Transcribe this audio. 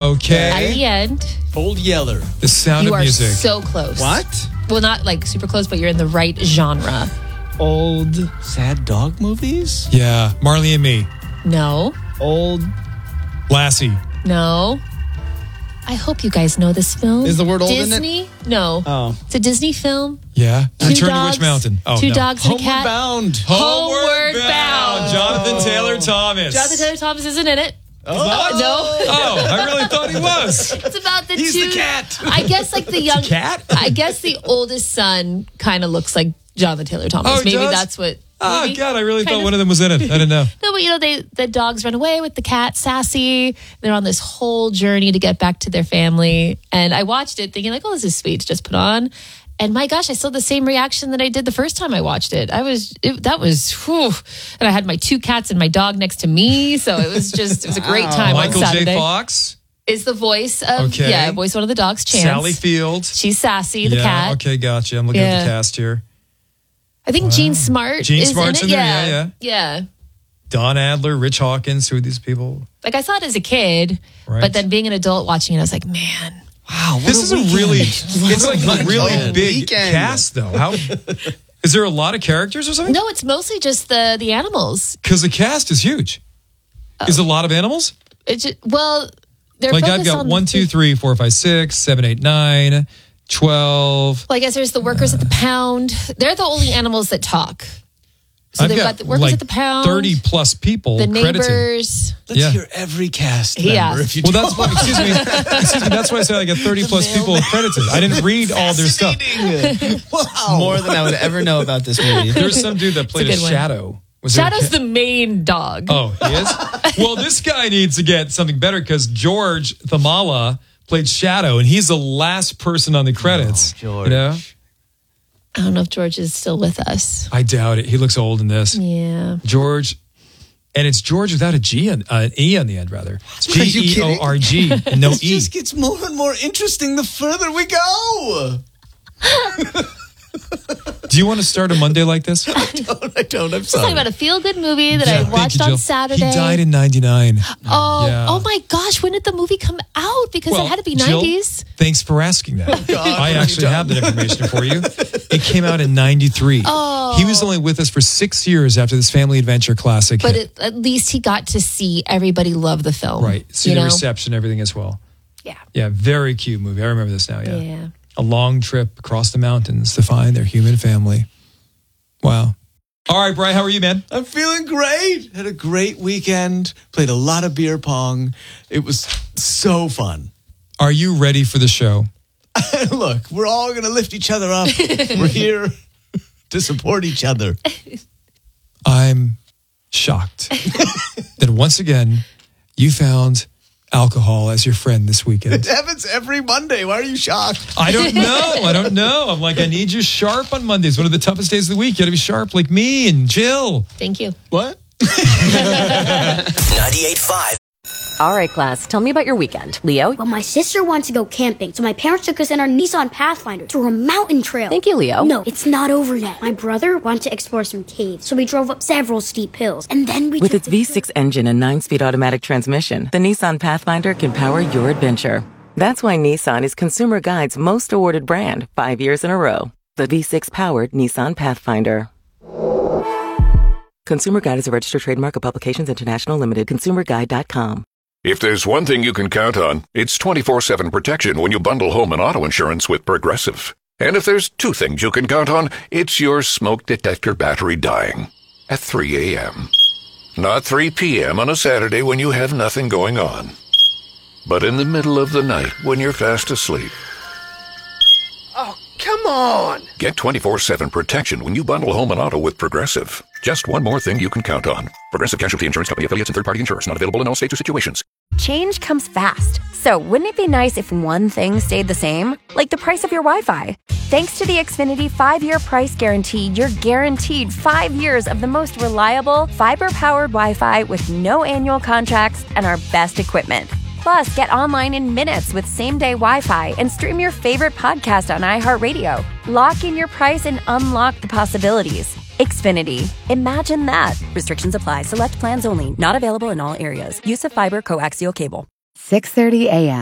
Okay. At the end. Old Yeller. The Sound You of are Music. so close. What? Well, not like super close, but you're in the right genre. Old sad dog movies? Yeah. Marley and Me. No. Old. Lassie. No. I hope you guys know this film. Is the word old in it? Disney? No. Oh. It's a Disney film. Yeah. Two Return dogs, to Witch Mountain. Oh, two no. dogs and a Homeward cat. Bound. Homeward Bound. Jonathan Taylor Thomas. Jonathan Taylor Thomas isn't in it. Oh. No. Oh, I really thought he was. It's about the He's two. the cat. I guess like the young cat? I guess the oldest son kind of looks like Jonathan Taylor Thomas. Oh, he Maybe does? that's what. Oh, maybe? God, I really Kind thought of. one of them was in it. I didn't know. No, but you know, the dogs run away with the cat, Sassy. They're on this whole journey to get back to their family. And I watched it thinking like, oh, this is sweet to just put on. And my gosh, I saw the same reaction that I did the first time I watched it. That was, whew. And I had my two cats and my dog next to me. So it was a great time on Michael Saturday. J. Fox. Is the voice of, Okay. voice of one of the dogs, Chance. Sally Field. She's Sassy, the yeah, cat. okay, gotcha. I'm looking at the cast here. I think Gene Smart Gene is Smart's in it. in there, Yeah. Don Adler, Rich Hawkins, who are these people? Like I saw it as a kid, Right. but then being an adult watching it, I was like, man. Wow. What This is a really, it's like a really Oh, big weekend. cast, though. How is there a lot of characters or something? No, it's mostly just the animals. Because the cast is huge. Is it a lot of animals? It's just, well, they're Like I've focused got on 1, 2, 3, 4, 5, 6, 7, 8, 9, 12. Well, I guess there's the workers at the pound. They're the only animals that talk. So I've they've got the workers like at the pound, 30 plus people the credited. neighbors. Let's Yeah. hear every cast Yeah. member if you Well, don't that's why. Excuse me. That's why I said I got 30 plus people credited. I didn't read all their stuff. Fascinating. Wow. More than I would ever know about this movie. There's some dude that played a good one. Shadow. Was there a Shadow's ca- the main dog. Oh, he is? Well, this guy needs to get something better because George Thamala played Shadow, and he's the last person on the credits. George. You know? I don't know if George is still with us. I doubt it. He looks old in this. Yeah. George, and it's George without an E on the end, rather. It's Are you kidding? Georg and no This E. just gets more and more interesting the further we go. Do you want to start a Monday like this? I don't. I'm Talking sorry. about a feel-good movie that Yeah, I thank watched you, on Jill. Saturday. He died in 99. Oh, Yeah. oh my gosh! When did the movie come out? Because it had to be Jill, 90s. Thanks for asking that. God, I what have actually you have done? that information for you. It came out in 93. Oh. He was only with us for 6 years after this Family Adventure classic But hit. at least he got to see everybody love the film. Right. See you the know? reception, everything as well. Yeah. Yeah, very cute movie. I remember this now, yeah. Yeah. A long trip across the mountains to find their human family. Wow. All right, Brian, how are you, man? I'm feeling great. Had a great weekend. Played a lot of beer pong. It was so fun. Are you ready for the show? Look, we're all going to lift each other up. We're here to support each other. I'm shocked that once again you found alcohol as your friend this weekend. It happens every Monday. Why are you shocked? I don't know. I'm like, I need you sharp on Mondays. One of the toughest days of the week. You got to be sharp like me and Jill. Thank you. What? 98.5. All right, class, tell me about your weekend. Leo? Well, my sister wants to go camping, so my parents took us in our Nissan Pathfinder through a mountain trail. Thank you, Leo. No, it's not over yet. My brother wanted to explore some caves, so we drove up several steep hills, and then we With took its V6 engine and 9-speed automatic transmission, the Nissan Pathfinder can power your adventure. That's why Nissan is Consumer Guide's most awarded brand 5 years in a row. The V6-powered Nissan Pathfinder. Consumer Guide is a registered trademark of Publications International Limited. ConsumerGuide.com. If there's one thing you can count on, it's 24/7 protection when you bundle home and auto insurance with Progressive. And if there's two things you can count on, it's your smoke detector battery dying at 3 a.m. Not 3 p.m. on a Saturday when you have nothing going on, but in the middle of the night when you're fast asleep. Oh, come on! Get 24/7 protection when you bundle home and auto with Progressive. Just one more thing you can count on. Progressive Casualty Insurance Company affiliates and third-party insurers. Not available in all states or situations. Change comes fast. So wouldn't it be nice if one thing stayed the same? Like the price of your Wi-Fi. Thanks to the Xfinity 5-year price guarantee, you're guaranteed 5 years of the most reliable, fiber-powered Wi-Fi with no annual contracts and our best equipment. Plus, get online in minutes with same-day Wi-Fi and stream your favorite podcast on iHeartRadio. Lock in your price and unlock the possibilities. Xfinity. Imagine that. Restrictions apply. Select plans only. Not available in all areas. Use of fiber coaxial cable. 6:30 a.m.